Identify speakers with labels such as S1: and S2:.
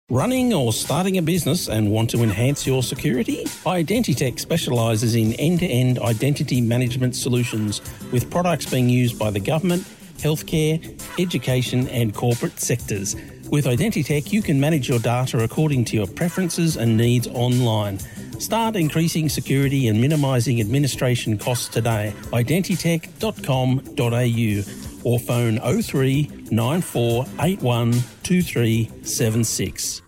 S1: Running or starting a business and want to enhance your security? Identitech specialises in end-to-end identity management solutions with products being used by the government, healthcare, education and corporate sectors. With Identitech, you can manage your data according to your preferences and needs online. Start increasing security and minimising administration costs today. Identitech.com.au or phone 03 9481 2376.